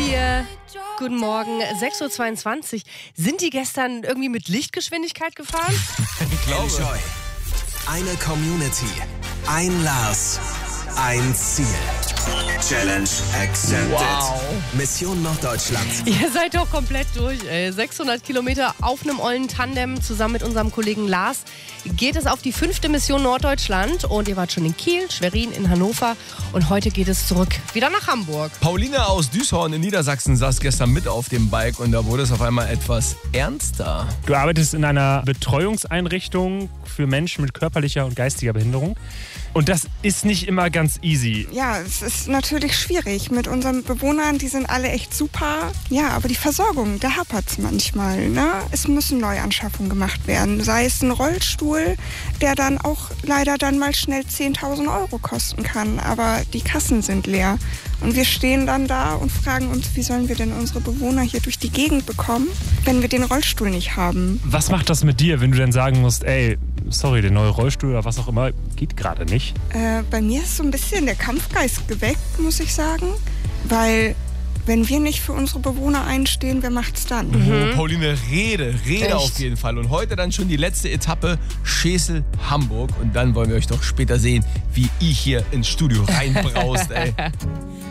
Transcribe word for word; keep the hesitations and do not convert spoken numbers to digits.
hier. Guten Morgen, sechs Uhr zweiundzwanzig. Sind die gestern irgendwie mit Lichtgeschwindigkeit gefahren? Ich glaube. Eine Community, ein Lars, ein Ziel. Challenge accepted. Wow. Mission Norddeutschland. Ihr seid doch komplett durch, ey. sechshundert Kilometer auf einem ollen Tandem zusammen mit unserem Kollegen Lars geht es auf die fünfte Mission Norddeutschland. Und ihr wart schon in Kiel, Schwerin, in Hannover. Und heute geht es zurück wieder nach Hamburg. Pauline aus Düshorn in Niedersachsen saß gestern mit auf dem Bike und da wurde es auf einmal etwas ernster. Du arbeitest in einer Betreuungseinrichtung für Menschen mit körperlicher und geistiger Behinderung. Und das ist nicht immer ganz easy. Ja, es ist natürlich schwierig mit unseren Bewohnern. Die sind alle echt super. Ja, aber die Versorgung, da hapert es manchmal. Ne? Es müssen Neuanschaffungen gemacht werden. Sei es ein Rollstuhl, der dann auch leider dann mal schnell zehntausend Euro kosten kann. Aber die Kassen sind leer. Und wir stehen dann da und fragen uns, wie sollen wir denn unsere Bewohner hier durch die Gegend bekommen, wenn wir den Rollstuhl nicht haben. Was macht das mit dir, wenn du dann sagen musst, ey, sorry, der neue Rollstuhl oder was auch immer, geht gerade nicht? Äh, bei mir ist so ein bisschen der Kampfgeist geweckt, muss ich sagen. Weil wenn wir nicht für unsere Bewohner einstehen, wer macht's dann? Mhm. Pauline, Rede, Rede Echt? auf jeden Fall. Und heute dann schon die letzte Etappe, Schesel-Hamburg. Und dann wollen wir euch doch später sehen, wie ihr hier ins Studio reinbraust, ey.